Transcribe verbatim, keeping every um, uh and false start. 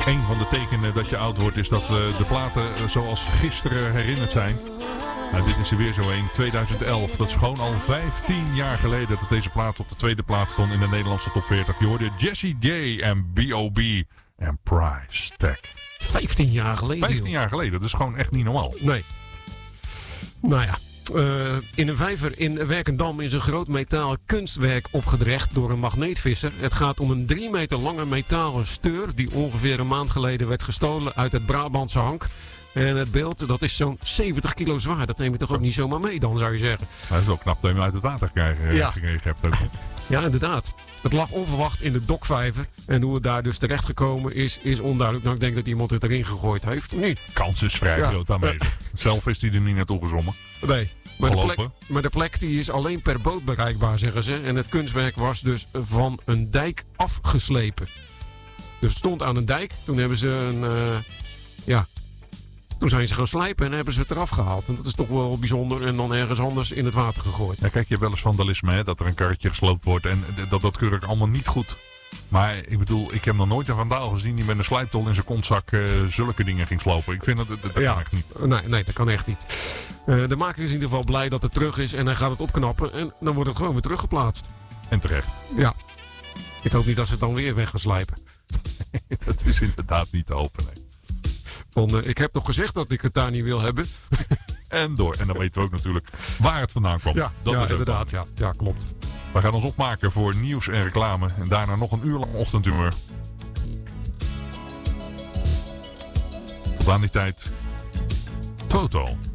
Een van de tekenen dat je oud wordt is dat uh, de platen uh, zoals gisteren herinnerd zijn. Nou, dit is er weer zo een. tweeduizend elf. Dat is gewoon al vijftien jaar geleden dat deze plaat op de tweede plaats stond in de Nederlandse top veertig. Je hoorde Jessie J en B O B en Price Tag. vijftien jaar geleden. vijftien jaar geleden. Dat is gewoon echt niet normaal. Nee. Nou ja. Uh, in een vijver in Werkendam is een groot metalen kunstwerk opgedrecht door een magneetvisser. Het gaat om een drie meter lange metalen steur die ongeveer een maand geleden werd gestolen uit het Brabantse Hank. En het beeld, dat is zo'n zeventig kilo zwaar. Dat neem je toch ook niet zomaar mee dan, zou je zeggen. Dat is wel knap dat je hem uit het water krijgen, ja. gekregen hebt. Ook. Ja, inderdaad. Het lag onverwacht in de dokvijver. En hoe het daar dus terecht gekomen is, is onduidelijk. Nou, ik denk dat iemand het erin gegooid heeft, of niet? Kans is vrij ja. groot aanwezig. Zelf is hij er niet naartoe gezwommen. Nee. Maar de, plek, maar de plek die is alleen per boot bereikbaar, zeggen ze. En het kunstwerk was dus van een dijk afgeslepen. Dus het stond aan een dijk. Toen hebben ze een... Uh, ja... Toen zijn ze gaan slijpen en hebben ze het eraf gehaald. En dat is toch wel bijzonder. En dan ergens anders in het water gegooid. Ja, kijk, je hebt wel eens vandalisme, hè? Dat er een karretje gesloopt wordt. En dat, dat keur ik allemaal niet goed. Maar ik bedoel, ik heb nog nooit een vandaal gezien die met een slijptol in zijn kontzak uh, zulke dingen ging slopen. Ik vind dat, dat, dat ja. kan echt niet. Nee, nee, dat kan echt niet. Uh, de maker is in ieder geval blij dat het terug is. En hij gaat het opknappen. En dan wordt het gewoon weer teruggeplaatst. En terecht. Ja. Ik hoop niet dat ze het dan weer weg gaan slijpen. Dat is inderdaad niet te hopen, nee. Van, uh, ik heb toch gezegd dat ik het daar niet wil hebben. En door. En dan weten we ook natuurlijk waar het vandaan kwam. Ja, dat ja is inderdaad. Ja. ja, klopt. We gaan ons opmaken voor nieuws en reclame. En daarna nog een uur lang ochtendhumeur. Tot aan die tijd. Toto.